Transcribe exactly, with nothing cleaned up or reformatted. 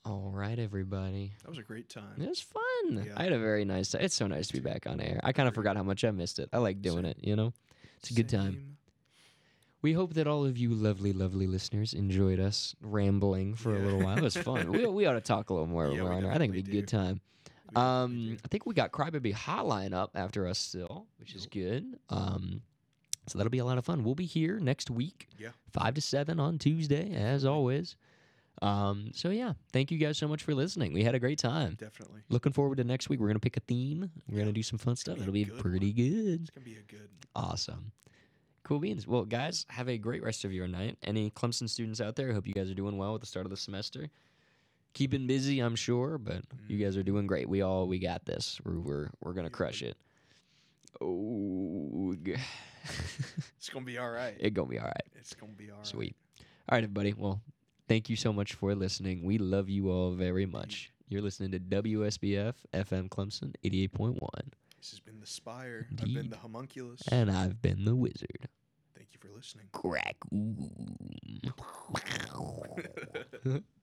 All right, everybody. That was a great time. It was fun. Yeah. I had a very nice time. It's so nice to be back on air. I kind of Agreed. forgot how much I missed it. I like doing Same. it, you know? It's a good time. Same. We hope that all of you lovely, lovely listeners enjoyed us rambling for a Yeah. little while. It was fun. we, we ought to talk a little more Yeah, when we're we on air. I think it'd be a definitely good time. We definitely Um, do. I think we got Crybaby Hotline up after us still, which is Yep. good. Um, so that'll be a lot of fun. We'll be here next week, Yeah. five to seven on Tuesday, as always. Um, so yeah, thank you guys so much for listening. We had a great time. Definitely. Looking forward to next week. We're gonna pick a theme. We're Yeah. gonna do some fun stuff. be a It'll be good pretty one. good. It's gonna be a good. Awesome. Cool beans. Well, guys, have a great rest of your night. Any Clemson students out there? I hope you guys are doing well at the start of the semester. Keeping busy, I'm sure, but you guys are doing great. We all we got this. We're we're, we're gonna crush it. Oh, g- It's gonna be all right. it gonna be all right. It's gonna be all right. Sweet. All right, everybody. Well, thank you so much for listening. We love you all very much. You're listening to W S B F F M Clemson eighty-eight point one, This has been the Spire. I've Indeed. been the homunculus. and I've been the wizard. Thank you for listening. Crack. Ooh.